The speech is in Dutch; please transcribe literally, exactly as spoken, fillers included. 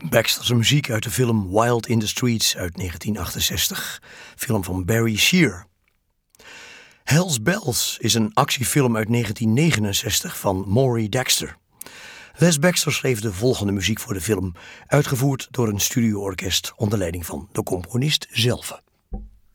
Baxter's muziek uit de film Wild in the Streets uit negentien achtenzestig, film van Barry Shear. Hell's Bells is een actiefilm uit negentien negenenzestig van Maury Dexter. Les Baxter schreef de volgende muziek voor de film, uitgevoerd door een studioorkest onder leiding van de componist zelf.